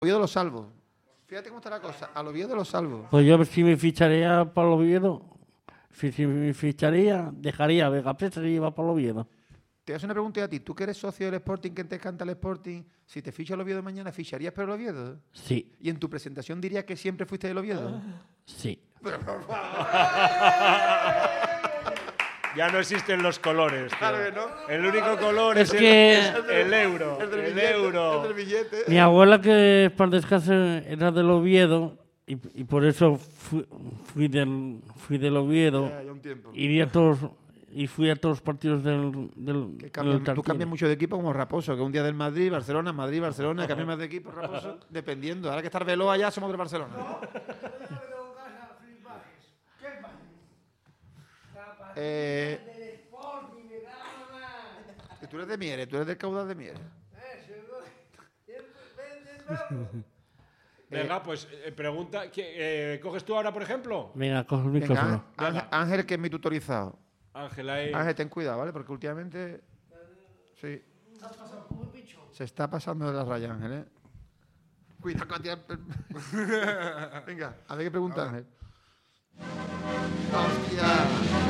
Oviedo lo salvo. Fíjate cómo está la cosa. Al Oviedo lo salvo. Pues yo si me ficharía para el Oviedo, si me ficharía, dejaría a Vega Presa y iba para el Oviedo. Te hago una pregunta a ti. Tú que eres socio del Sporting, que te canta el Sporting, si te ficha el Oviedo mañana, ¿ficharías por el Oviedo? Sí, Y en tu presentación dirías que siempre fuiste del Oviedo. sí. Ya no existen los colores. Tío. Claro que no. El único color Es es que- el euro. El del El billete, euro. el del billete. Mi abuela, que para el descanso era del Oviedo, y por eso fui del Oviedo. Ya un tiempo. Iría a todos, y fui a todos los partidos del Que del cambian, tú Tartiere. cambias mucho de equipo como Raposo, que un día del Madrid, Barcelona, cambias más de equipo, Raposo, dependiendo. Ahora que está Arbeloa allá, somos del Barcelona. Tú eres de Mieres, tú eres del caudal de Mieres. Venga, pues pregunta. ¿Coges tú ahora, por ejemplo? Venga, coge el Venga, micrófono. Ángel, que es mi tutorizado. Ángela, ahí. Ángel, ten cuidado, ¿vale? Porque últimamente... Sí. Se está pasando de la raya, Ángel, ¿eh? Cuidado con tirar... Venga, a ver qué pregunta, Ángel. ¡Hostia!